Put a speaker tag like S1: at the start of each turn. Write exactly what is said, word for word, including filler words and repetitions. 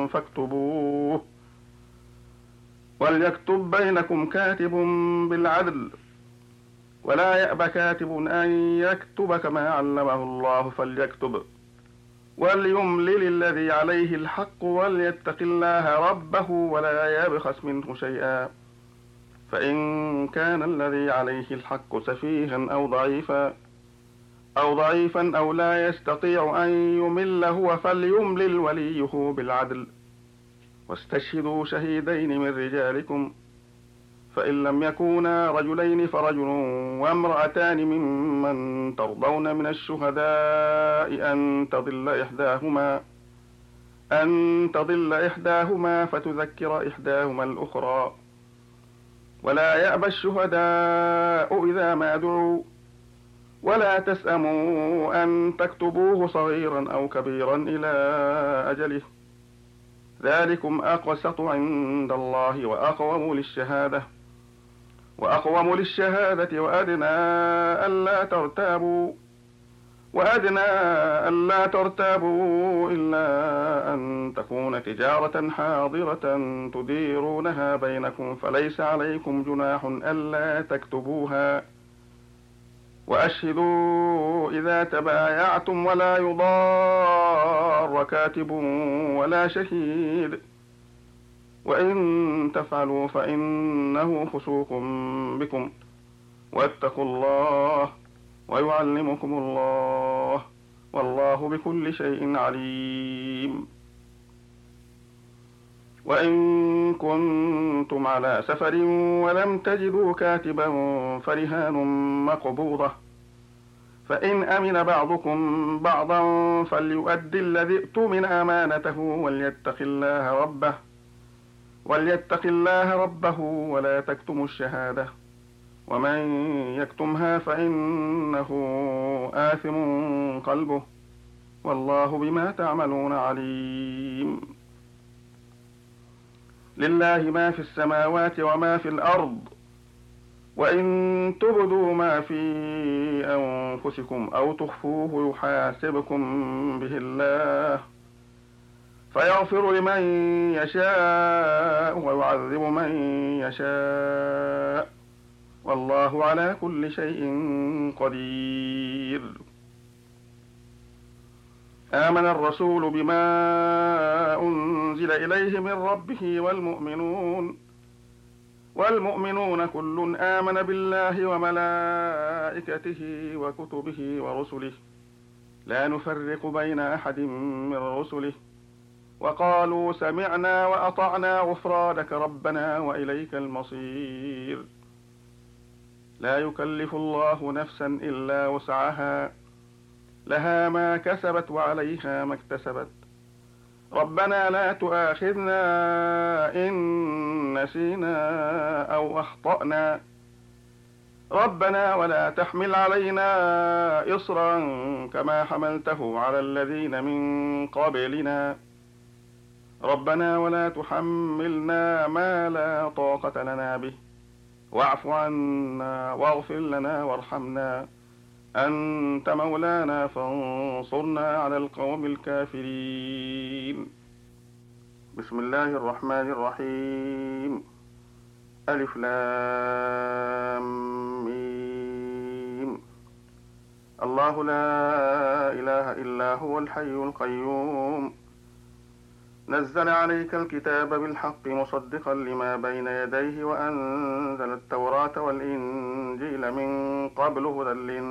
S1: فاكتبوه وليكتب بينكم كاتب بالعدل ولا يأب كاتب أن يكتب كما علمه الله فليكتب وليملل الذي عليه الحق وليتق الله ربه ولا يبخس منه شيئا فإن كان الذي عليه الحق سفيها أو ضعيفا أو ضعيفا أو لا يستطيع أن يمل هو فليملل وليه بالعدل واستشهدوا شهيدين من رجالكم فإن لم يكونا رجلين فرجل وامرأتان ممن ترضون من الشهداء أن تضل إحداهما أن تضل إحداهما فتذكر إحداهما الأخرى ولا يأبى الشهداء إذا ما دعوا ولا تسأموا أن تكتبوه صغيرا أو كبيرا إلى أجله ذلكم أقسط عند الله وأقوم للشهادة وأقوم للشهادة وأدنى ألا ترتابوا وأدنى ألا ترتابوا إلا أن تكون تجارة حاضرة تديرونها بينكم فليس عليكم جناح ألا تكتبوها وأشهدوا إذا تبايعتم ولا يضار كاتب ولا شهيد وإن تفعلوا فإنه فسوق بكم واتقوا الله ويعلمكم الله والله بكل شيء عليم وإن كنتم على سفر ولم تجدوا كاتبا فرهان مقبوضة فإن أمن بعضكم بعضا فليؤدي الذي ائتمن أمانته وليتق الله ربه وليتق الله ربه ولا تكتموا الشهادة ومن يكتمها فإنه آثم قلبه والله بما تعملون عليم لله ما في السماوات وما في الأرض وإن تبدوا ما في أنفسكم أو تخفوه يحاسبكم به الله فيغفر لمن يشاء ويعذب من يشاء والله على كل شيء قدير آمن الرسول بما أنزل إليه من ربه والمؤمنون والمؤمنون كل آمن بالله وملائكته وكتبه ورسله لا نفرق بين أحد من رسله وقالوا سمعنا وأطعنا غفرانك ربنا وإليك المصير لا يكلف الله نفسا إلا وسعها لها ما كسبت وعليها ما اكتسبت ربنا لا تؤاخذنا إن نسينا أو أخطأنا ربنا ولا تحمل علينا إصرا كما حملته على الذين من قبلنا ربنا ولا تحملنا ما لا طاقة لنا به واعف عنا واغفر لنا وارحمنا أنت مولانا فانصرنا على القوم الكافرين بسم الله الرحمن الرحيم ألف لام ميم الله لا إله إلا هو الحي القيوم نزل عليك الكتاب بالحق مصدقا لما بين يديه وأنزل التوراة والإنجيل من قبل هدى للناس